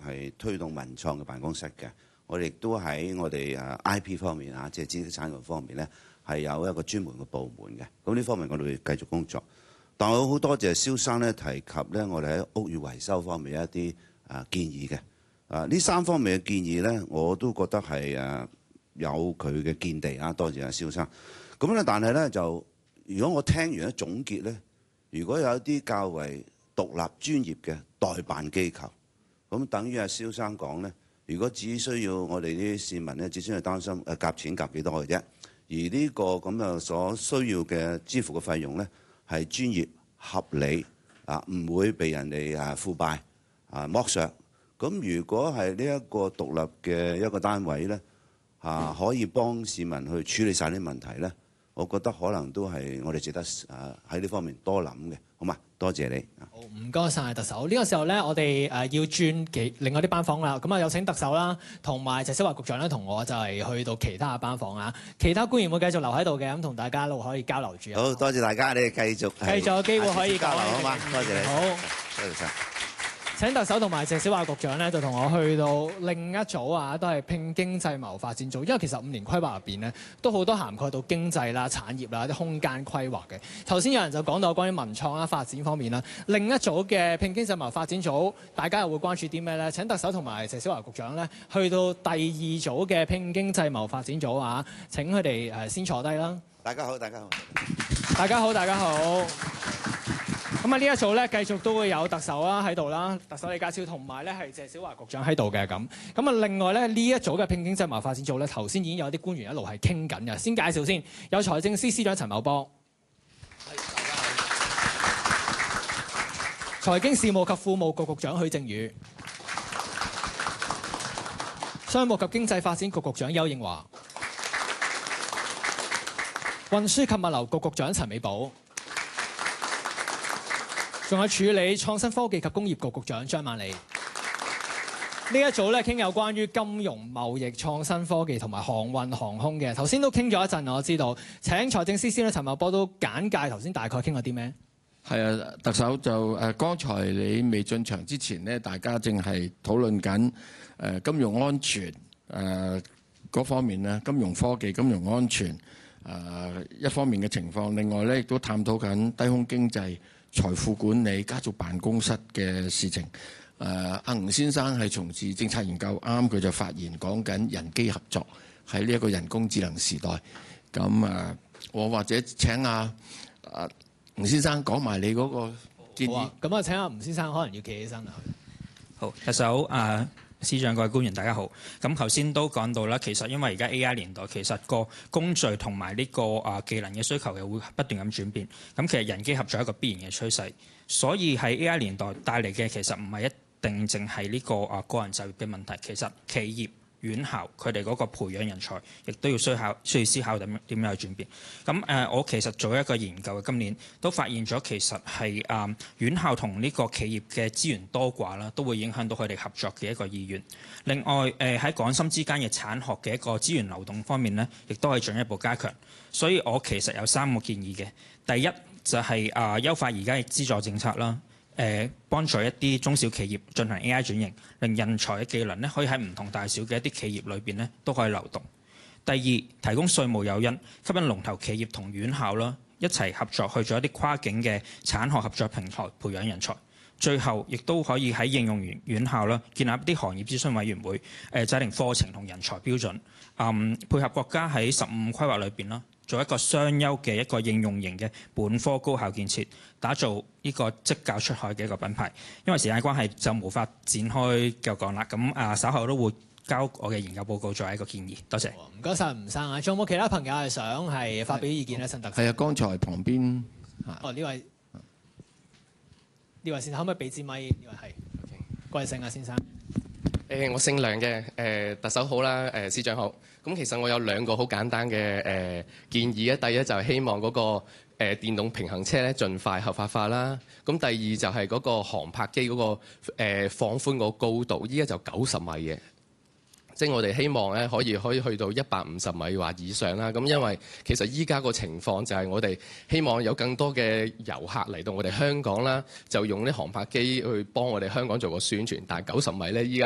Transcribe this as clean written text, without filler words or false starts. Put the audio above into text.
係推動文創嘅辦公室嘅。我哋亦都喺我哋IP 方面即係知識產權方面咧，係有一個專門嘅部門嘅。咁呢方面我哋會繼續工作。但我好多謝蕭生咧提及咧，我哋喺屋宇維修方面一啲建議嘅。呢3方面嘅建議咧，我都覺得係有佢嘅見地啊。多謝阿蕭生。咁咧，但係咧就如果我聽完一總結咧，如果有一啲較為獨立專業嘅代辦機構，咁等於阿蕭生講咧，如果只需要我哋啲市民咧，只需要擔心夾錢夾幾多嘅啫，而呢個咁樣所需要嘅支付嘅費用咧，係專業合理唔會被人哋腐敗剝削。咁如果係呢一個獨立嘅一個單位咧可以幫市民去處理晒啲問題咧，我覺得可能都係我哋值得喺呢方面多諗嘅，好嘛？多謝你。 好，唔該晒特首。呢個時候咧，我哋要轉另外啲班房啦。咁啊，有請特首啦，同埋謝小華局長咧，同我就係去到其他嘅班房啊。其他官員會繼續留喺度嘅，咁同大家一路可以交流住。 好多謝大家，你哋繼續有機會可以交流好嘛？多謝你。 好， 多謝晒。 請特首同埋謝小華局長咧，就同我去到另一組都係拼經濟謀發展組。因為其實5年規劃入邊咧，都好多涵蓋到經濟啦、產業啦、啲空間規劃嘅。頭先有人就講到關於文創發展方面啦。另一組嘅拼經濟謀發展組，大家又會關注啲咩咧？請特首同埋謝小華局長咧，去到第2組嘅拼經濟謀發展組請佢哋先坐低啦。 大家好，大家好。 大家好，大家好。咁呢一組咧，繼續都會有特首喺度啦，特首李家超同埋咧係謝小華局長喺度嘅咁。另外咧呢一組嘅拼經濟謀發展組咧，頭先已經有啲官員一路係傾緊嘅。先介紹先，有財政司司長陳茂波，財經事務及庫務局局長許正宇，商務及經濟發展局局長丘應樺，運輸及物流局局長陳美寶。仲有處理創新科技及工業局局長張曼莉。呢一組咧傾有關於金融、貿易、創新科技同埋航運航空嘅。頭先都傾咗一陣，我知道。請財政司司長陳茂波都簡介頭先大概傾咗啲咩？係啊，特首就剛才你未進場之前呢，大家正係討論緊金融安全嗰方面咧，金融科技、金融安全一方面嘅情況。另外咧亦都探討緊低空經濟、財富管理、家族辦公室嘅事情。阿吳先生係從事政策研究，啱佢就發言講緊人機合作喺呢一個人工智能時代。咁我或者請吳先生講埋你嗰個建議。 咁請阿吳先生可能要企起身啦。 好，特首司長各位官員大家好。咁頭先都講到啦，其實因為而家 AI 年代，其實個工序同埋呢個技能嘅需求又會不斷咁轉變。咁其實人機合作係一個必然嘅趨勢，所以喺 AI 年代帶嚟嘅其實唔係一定淨係呢個個人就業嘅問題。其實企業、院校佢哋嗰個培養人才，亦都要需要思考點樣去轉變。咁我其實做一個研究嘅，今年都發現咗其實係院校同呢個企業嘅資源多寡啦，都會影響到佢哋合作嘅一個意願。另外喺港深之間嘅產學嘅一個資源流動方面呢，亦都係進一步加強。所以我其實有3個建議嘅。第一就係優化而家嘅資助政策啦。幫助一啲中小企業進行 AI 轉型，令人才嘅技能咧可以喺唔同大小嘅一啲企業裏邊咧都可以流動。第二，提供稅務誘因，吸引龍頭企業同院校啦一齊合作去做一啲跨境嘅產學合作平台，培養人才。最後，亦都可以喺應用院校啦建立一啲行業諮詢委員會，制定課程同人才標準，配合國家喺15規劃裏邊啦。做一個雙優嘅一個應用型嘅本科高校建設，打造呢個職教出海嘅一個品牌。因為時間關係就無法展開就講啦。咁稍後都會交我嘅研究報告作為一個建議。多謝。 唔該晒吳生啊！仲有冇其他朋友係想係發表意見咧？陳特首。 係啊，剛才旁邊呢位先生可唔可以俾支咪？呢位係貴姓啊，先生？ 我姓梁嘅，特首好啦，司長好。咁其實我有2個好簡單嘅建議咧。第一就係希望嗰個電動平衡車咧盡快合法化啦。咁第二就係嗰個航拍機嗰個放寬個高度，依家就90米嘅。即係我哋希望咧可以去到150米或以上啦。咁因為其實依家個情況就係我哋希望有更多嘅遊客嚟到我哋香港啦，就用啲航拍機去幫我哋香港做個宣傳。但係90米咧，依家